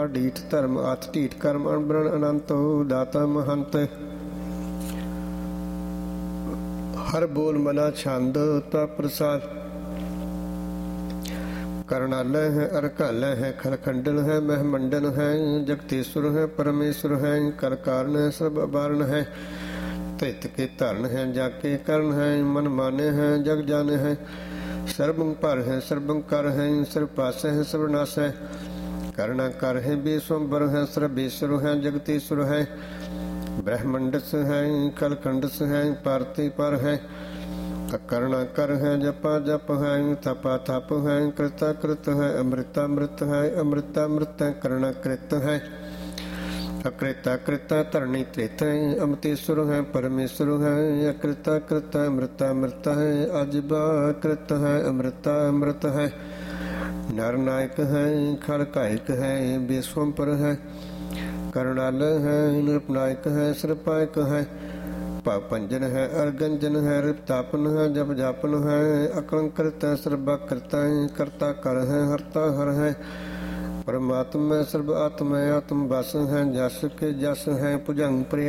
ਢੀਠ ਧਰਮ ਅਥ ਢੀਠ ਕਰਮ ਅਣਬਰਨ ਅਨੰਤ ਦਾਤਾ ਮਹੰਤ। ਹਰ ਬੋਲ ਮਨਾ ਛੰਦ ਤਾ ਪ੍ਰਸਾਦ। ਕਰਨਾਲय है अरकालय है खलखंडन है महमंडन है जगतीश्वर है परमेश्वर है कर कारण है सर्व अवारण है धित के धरण है जाके करण है मन माने है जग जाने है सर्वं पर है सर्वं कर है सर्व पास है सर्वनाश है करना कर है बेस्वंबर है सर्वेश्वर है जगतीश्वर है ब्रह्मंडस है कलखंडस है पारती पर है करना कर है जपा जप है थपा थप है कृता कृत है अमृता मृत है अमृता मृत है करना कृत है अकृता कृता धरणी त्रित है अमृतेश्वर है परमेश्वर है अकृता कृत है अमृता मृत है अजबा कृत है अमृता अमृत है नर नायक है खड़कायक है विश्वंपर है करणालय है नृपनायक है सिरपायक है पंजन है अर्गंजन है रिपतापन है जप जापन है अकलंकृत है सर्वा करता है करता कर है हरता हर है परमात्मा सर्व आत्मा आत्म बस है जस के जस है भुजंग प्रिय